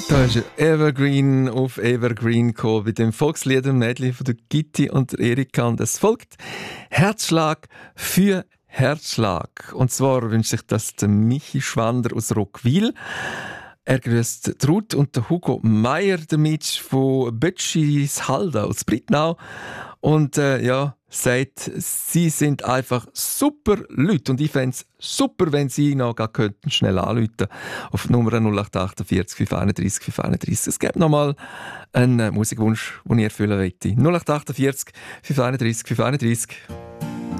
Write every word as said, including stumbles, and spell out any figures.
Da ist Evergreen auf Evergreen gekommen bei dem Volkslieder-Medley von der Gitti und der Erika. Und es folgt Herzschlag für Herzschlag. Und zwar wünscht sich das der Michi Schwander aus Roggwil. Er grüßt Ruth und der Hugo Meier, der Mitch von Bötschis Halda aus Brittnau. Und äh, ja, sagt, sie sind einfach super Leute. Und ich fände es super, wenn sie noch gar könnten schnell anrufen auf die Nummer null acht achtundvierzig fünf einunddreißig fünf einunddreißig. Es gibt noch mal einen Musikwunsch, den ich erfüllen möchte. null acht achtundvierzig fünf einunddreißig fünf einunddreißig.